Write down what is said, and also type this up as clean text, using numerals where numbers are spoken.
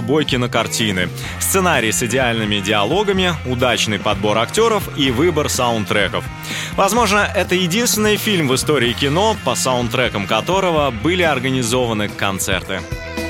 любой кинокартины. Сценарий с идеальными диалогами, удачный подбор актеров и выбор саундтреков. Возможно, это единственный фильм в истории кино, по саундтрекам которого были организованы концерты.